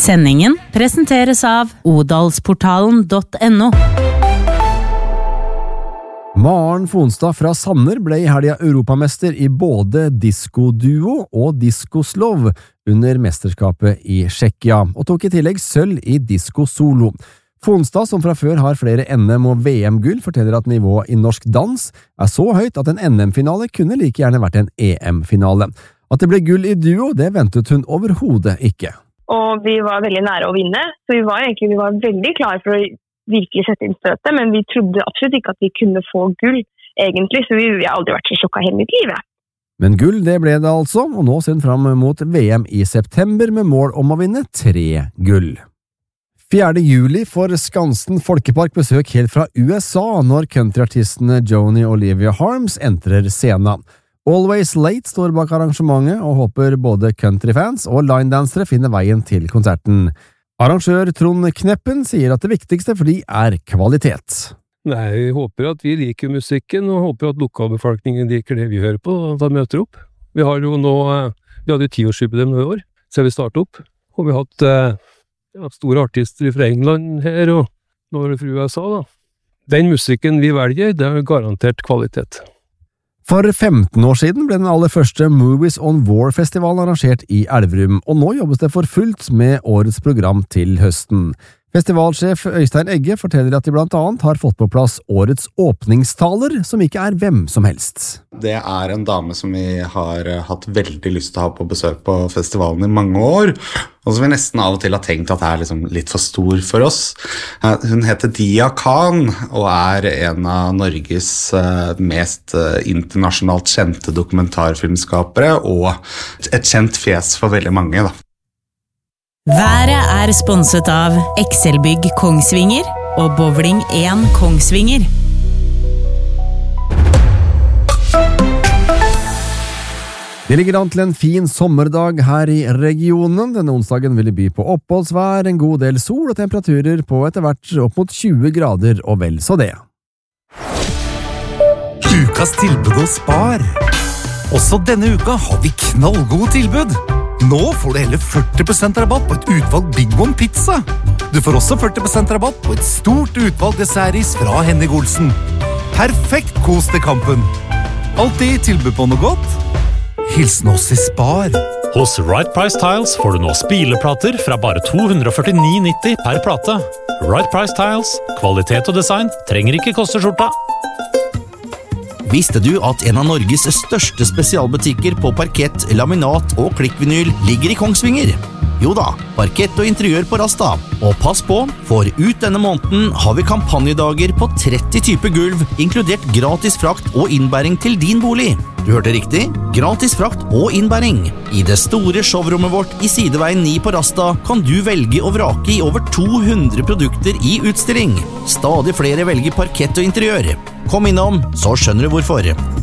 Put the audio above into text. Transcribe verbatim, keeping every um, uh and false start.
Sendingen presenteres av odalsportalen punkt no. Maren Fonstad fra Sanner ble i helga europamester i både diskoduo og diskoslov under mesterskapet i Tsjekkia, og tok i tillegg sølv i diskosolo. Fonstad, som fra før har flere N M- og V M-gull, forteller at nivået i norsk dans er så høyt at en N M-finale kunne like gjerne vært en E M-finale. At det ble gull i duo, det ventet hun overhodet ikke. Og vi var veldig nære å vinne, så vi var egentlig vi var veldig klare for å virkelig sette inn støtet, men vi trodde absolutt ikke at vi kunne få gull, egentlig, så vi, vi har aldri vært så sjokket hele mitt liv. Men gull, det ble det altså, og nå ser hun fram mot V M i september med mål om å vinne tre gull. fjerde juli får Skansen Folkepark besøk helt fra U S A når countryartistene Joni og Olivia Harms entrer scenen. Always Late står bak arrangementet og håper både countryfans og linedansere finner veien til konserten. Arrangør Trond Kneppen sier at det viktigste for de er kvalitet. Nei, vi håper at vi liker musikken, og håper at lokalbefolkningen liker det vi hører på, og da møter opp. Vi har jo nå, vi hadde jo tiårsjubileum nå i år, så vi startet opp, og vi har hatt ja, store artister fra England her, og nå er det fra U S A da. Den musikken vi velger, det er garantert kvalitet. For femten år siden ble den aller første Movies on War-festivalen arrangert i Elverum, og nå jobbes det for fullt med årets program til høsten. Festivalsjef Øystein Egge forteller at de blant annet har fått på plass årets åpningstaler, som ikke er hvem som helst. Det er en dame som vi har hatt veldig lyst til å ha på besøk på festivalen i mange år, og som vi nesten av og til har tenkt at det er liksom litt for stor for oss. Hun heter Dia Khan, og er en av Norges mest internasjonalt kjente dokumentarfilmskapere, og et kjent fjes for veldig mange, da. Været er sponset av Excelbygg Kongsvinger og Bowling én Kongsvinger. Det ligger an til en fin sommerdag her i regionen. Denne onsdagen vil det by på oppholdsvær, en god del sol og temperaturer på etter hvert opp mot tjue grader og vel så det. Ukas tilbud hos Spar. Også denne uka har vi knallgode tilbud. Nå får du hele førti prosent rabatt på et utvalg Big One pizza. Du får også førti prosent rabatt på et stort utvalg dessertis fra Henning Olsen. Perfekt kos til kampen. Alltid tilbud på noe godt. Hilsen oss i Spar. Hos Right Price Tiles får du nå spileplater fra bare to hundre og førtini nitti per plate. Right Price Tiles, kvalitet og design trenger ikke koste skjorta. Visste du at en av Norges største spesialbutikker på parkett, laminat og klikkvinyl ligger i Kongsvinger? Jo da, parkett og interiør på Rasta. Og pass på, for ut denne måneden har vi kampanjedager på tretti typer gulv, inkludert gratis frakt og innbæring til din bolig. Du hørte riktig? Gratis frakt og innbæring. I det store showrommet vårt i Sideveien ni på Rasta kan du velge å vrake i over to hundre produkter i utstilling. Stadig flere velger parkett og interiør. Kom innom, så skjønner du hvorfor.